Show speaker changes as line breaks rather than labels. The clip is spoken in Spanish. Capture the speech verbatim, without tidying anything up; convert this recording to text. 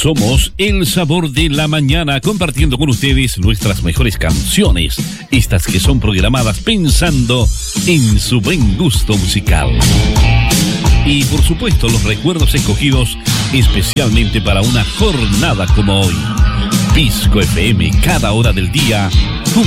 Somos el sabor de la mañana, compartiendo con ustedes nuestras mejores canciones, estas que son programadas pensando en su buen gusto musical. Y por supuesto los recuerdos escogidos especialmente para una jornada como hoy. Pisco F M, cada hora del día